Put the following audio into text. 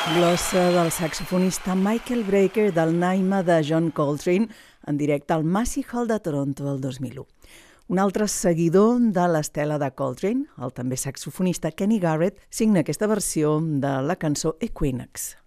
Glossa del saxofonista Michael Brecker del Naima de John Coltrane en directe al Massey Hall de Toronto el 2001. Un altre seguidor de l'estela de Coltrane, el també saxofonista Kenny Garrett, signa aquesta versió de la cançó Equinox.